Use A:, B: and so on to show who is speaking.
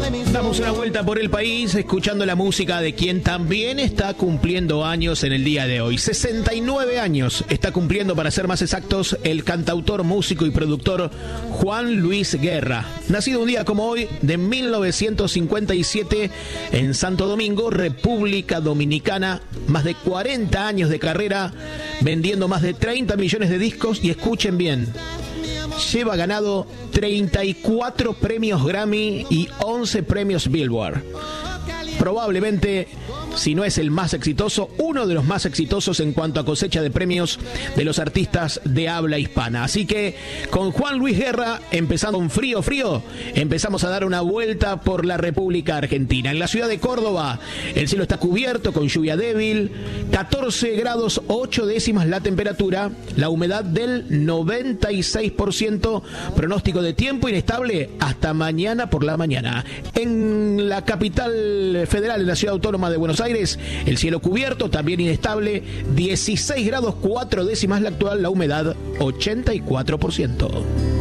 A: Damos una vuelta por el país escuchando la música de quien también está cumpliendo años en el día de hoy. 69 años está cumpliendo, para ser más exactos, el cantautor, músico y productor Juan Luis Guerra. Nacido un día como hoy de 1957 en Santo Domingo, República Dominicana. Más de 40 años de carrera, vendiendo más de 30 millones de discos. Y escuchen bien, lleva ganado 34 premios Grammy y 11 premios Billboard. Probablemente, si no es el más exitoso, uno de los más exitosos en cuanto a cosecha de premios de los artistas de habla hispana. Así que con Juan Luis Guerra, empezando un frío, empezamos a dar una vuelta por la República Argentina. En la ciudad de Córdoba, el cielo está cubierto con lluvia débil, 14 grados 8 décimas la temperatura, la humedad del 96%, pronóstico de tiempo inestable hasta mañana por la mañana. En la capital federal, en la ciudad autónoma de Buenos Aires, el cielo cubierto, también inestable, 16 grados 4 décimas la actual, la humedad 84%.